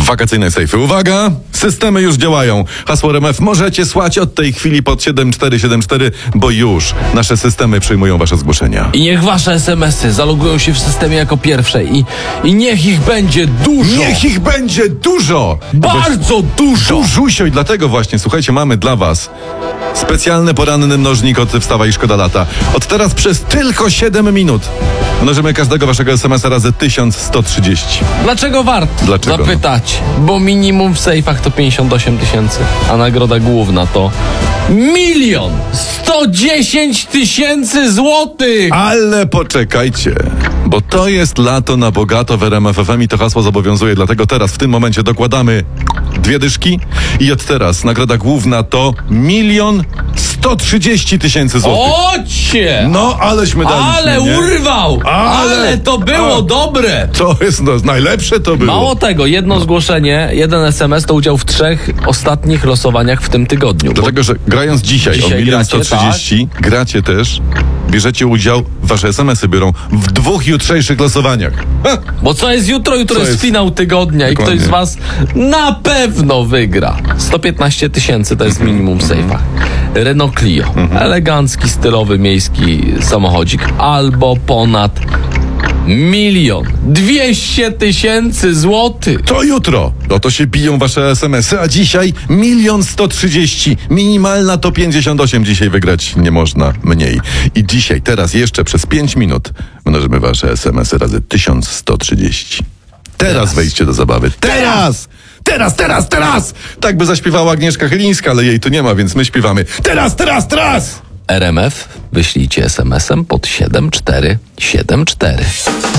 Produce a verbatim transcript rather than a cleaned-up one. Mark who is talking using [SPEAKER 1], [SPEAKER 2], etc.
[SPEAKER 1] Wakacyjne sejfy. Uwaga! Systemy już działają. Hasło R M F możecie słać od tej chwili pod siedem cztery siedem cztery, bo już nasze systemy przyjmują wasze zgłoszenia.
[SPEAKER 2] I niech wasze es em esy zalogują się w systemie jako pierwsze i, i niech ich będzie dużo.
[SPEAKER 1] Niech ich będzie dużo!
[SPEAKER 2] Bardzo dużo!
[SPEAKER 1] Dużusio i dlatego właśnie, słuchajcie, mamy dla was specjalny poranny mnożnik od Wstawa i Szkoda Lata. Od teraz przez tylko siedem minut mnożymy każdego waszego es em esa razy tysiąc sto trzydzieści.
[SPEAKER 2] Dlaczego warto?
[SPEAKER 1] Dlaczego?
[SPEAKER 2] Zapytać. Bo minimum w sejfach to pięćdziesiąt osiem tysięcy, a nagroda główna to milion sto dziesięć tysięcy złotych!
[SPEAKER 1] Ale poczekajcie, bo to jest lato na bogato w R M F F M i to hasło zobowiązuje, dlatego teraz w tym momencie dokładamy dwie dyszki i od teraz nagroda główna to milion sto trzydzieści tysięcy złotych.
[SPEAKER 2] Ocie!
[SPEAKER 1] No, aleśmy daliśmy,
[SPEAKER 2] Ale
[SPEAKER 1] nie?
[SPEAKER 2] urwał! Ale,
[SPEAKER 1] Ale-
[SPEAKER 2] to było
[SPEAKER 1] A.
[SPEAKER 2] dobre!
[SPEAKER 1] To jest no, najlepsze to było.
[SPEAKER 2] Mało tego, jedno zgłoszenie, jeden es em es to udział w trzech ostatnich losowaniach w tym tygodniu. Bo
[SPEAKER 1] Dlatego, że grając dzisiaj,
[SPEAKER 2] Dzisiaj
[SPEAKER 1] o milion
[SPEAKER 2] gracie,
[SPEAKER 1] sto trzydzieści, gracie też, bierzecie udział, wasze es em esy biorą w dwóch jutrzejszych losowaniach. Ha!
[SPEAKER 2] Bo co jest jutro? Jutro
[SPEAKER 1] Co
[SPEAKER 2] jest,
[SPEAKER 1] jest?
[SPEAKER 2] finał tygodnia i
[SPEAKER 1] Dokładnie.
[SPEAKER 2] ktoś z was na pewno wygra. sto piętnaście tysięcy to jest minimum w sejfach. Renault Clio. Elegancki, stylowy, miejski samochodzik. Albo ponad milion dwieście tysięcy złotych.
[SPEAKER 1] To jutro. No to się biją wasze es em esy, a dzisiaj milion sto trzydzieści. Minimalna to pięćdziesiąt osiem. Dzisiaj wygrać nie można mniej. I dzisiaj, teraz jeszcze przez pięć minut mnożymy wasze es em esy razy tysiąc sto trzydzieści. Teraz,
[SPEAKER 2] Teraz.
[SPEAKER 1] wejdźcie do zabawy. Teraz! Teraz, teraz, teraz! Tak by zaśpiewała Agnieszka Chylińska, ale jej tu nie ma, więc my śpiewamy. Teraz, teraz, teraz!
[SPEAKER 2] R M F wyślijcie es em esem pod siedem cztery siedem cztery.